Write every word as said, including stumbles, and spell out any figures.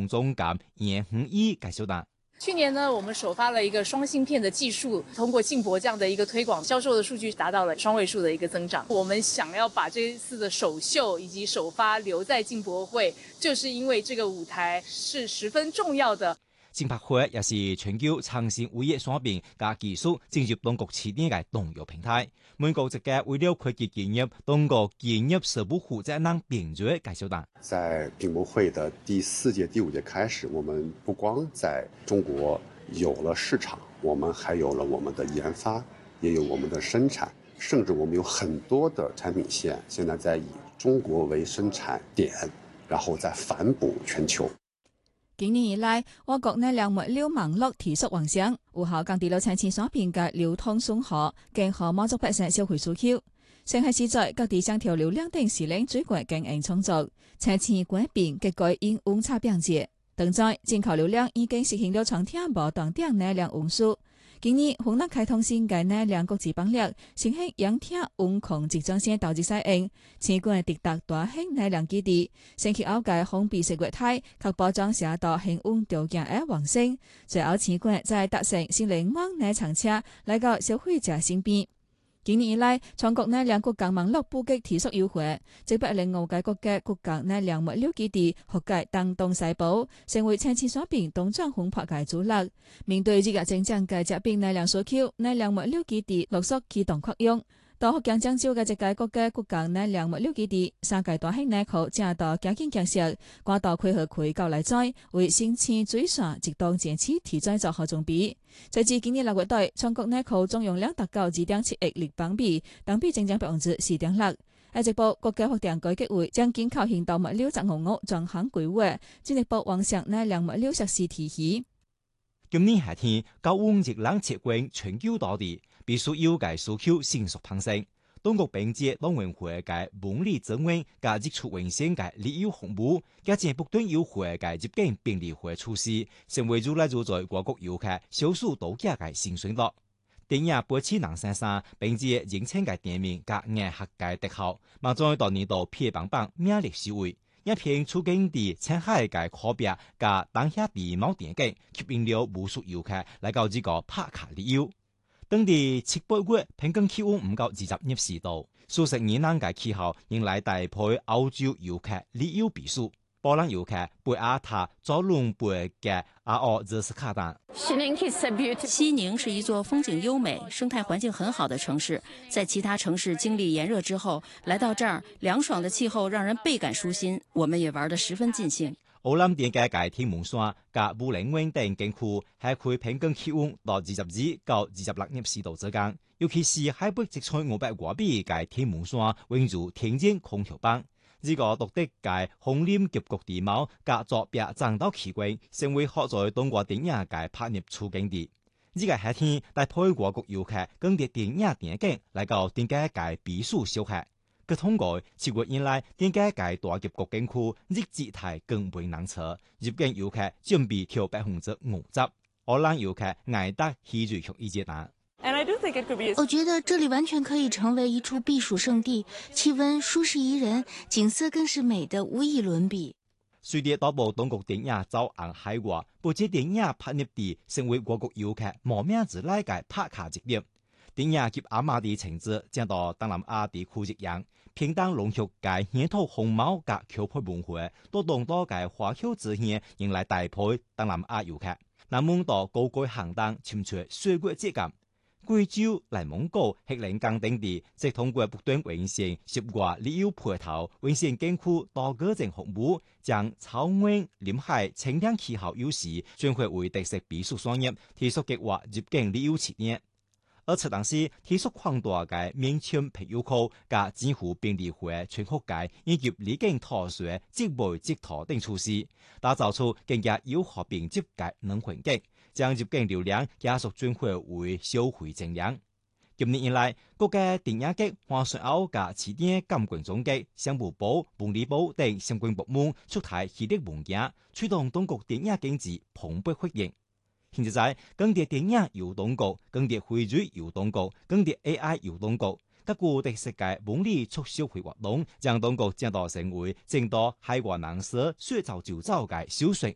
總監嚴恆義介紹到。 去年呢，我們首發了一個雙芯片的技術，通過進博這樣的一個推廣，銷售的數據達到了雙位數的一個增長。我們想要把這一次的首秀以及首發留在進博會，就是因為這個舞台是十分重要的。 進博會也是全球創新產業水平加技術進入當局起點嘅重要平台。美國這個為了科技建業，當局建業社部負責人並嘴介紹到， 在進博會的第四屆、第五屆開始，我們不光在中國有了市場，我們還有了我們的研發，也有我們的生產，甚至我們有很多的產品線，現在在以中國為生產點，然後再反哺全球。 今年以來，我國呢兩物料網絡提速旺盛，有效降低了產前所變嘅流通損耗，更好滿足百姓消費需求。上係時在各地上調流量等時令最貴經營充足，產前改變結果因溫差變節。當在進口流量已經實現了長天無斷定能量運輸。今年湖南開通新嘅能量國際網絡，先係陽天溫控集裝箱導致使用，此關直達大興能量基地，先期後嘅封閉式月台，確保裝寫到恆溫條件嘅旺盛。最後此關再達成新能源內層車來到消費者身邊。今年以來，全國能量國家網絡布局提速優惠，即百零五個國家國家能量物流基地合計當東西部，成為產前所變東轉烘焙嘅主力。面對日日增長嘅疾病能量需求，能量物流基地陸續啟動擴用。到福建漳州嘅一個國家國家能量物流基地，三個大型內庫正到加緊建設，趕到開河區舊來災，為新前水線直到前期提早做好準備。截至今年六月底，全國內庫總容量達到二點七億立方米，同比增長百分之四點六。喺直播國家發展改革會將建構現代物流集項目進行規劃，進一步完善能量物流設施體系。 今年夏天高溫熱浪切貫全球多地，必須有嘅需求迅速攀升。當局並借農委會嘅物理增溫加日出運線嘅旅遊服務，加進不斷優惠嘅入境便利化措施，成為越來越在外國遊客小數度假嘅新選擇。電影《八尺南山山》並借認清嘅店面加藝術嘅特效，馬在當年度片棒棒名列首位。一片出境地青海嘅可別加當下地貌電景，吸引了無數遊客來到這個拍卡旅遊。當地七八月平均氣溫唔夠二十攝氏度，舒適熱冷嘅氣候迎來大批歐洲遊客旅遊避暑。波蘭遊客貝阿塔佐隆貝嘅阿奧茲斯卡丹。 西寧是一座風景優美、生態環境很好的城市，在其他城市經歷炎熱之後，來到這兒，涼爽的氣候讓人倍感舒心，我們也玩得十分盡興。 奧林點嘅嘅天門山加武陵溫等景區，係佢平均氣溫到二十二到二十六攝氏度之間，尤其是海北直採五百外比嘅天門山，溫住天然空調板。呢個獨特嘅紅林結局地貌加作別爭到奇觀，成為學在東國電影嘅拍攝處境地。呢個夏天帶配外國遊客跟啲電影電景嚟到點解嘅避暑消閒。佢通過七月以來點解嘅大結局景區日節態更為難測，入境遊客準備跳百分之五十，荷蘭遊客捱得喜最強一節難。 我覺得這裡完全可以成為一處避暑勝地，氣溫舒適宜人，景色更是美得無以倫比。 隨着多部當局電影走紅海外，不止電影拍攝地成為外國遊客慕名而來嘅拍卡景點。電影及亞馬地情節將到東南亞地區一樣，平等融合嘅本土風貌及橋配文化，都當多嘅華僑之獻迎來大批東南亞遊客。南蒙到高貴行當簽出水果節感。貴州、內蒙古、黑龍江等地，即通過不斷完善涉外旅遊配套，完善景區多個種服務，將草原、臨海、清涼氣候優勢轉化為特色避暑產業，提速計劃入境旅遊企業。而此當時提速擴大嘅免簽朋友庫加支付便利化全覆蓋，以及離境妥稅、即賣即妥等措施，打造出更加友好便捷嘅能環境。將入境流量加速轉化為消費增量。今年以來，各個電影節、華順歐加起點監管總局、商務部、文旅部等相關部門出台系列文件，驅動當局電影經濟蓬勃發展。現在在更迭電影由當局，更迭會議由當局，更迭 A I 由當局，各個特色嘅文旅促消費活動，將當局將到成為正到海外人士說走就走嘅小說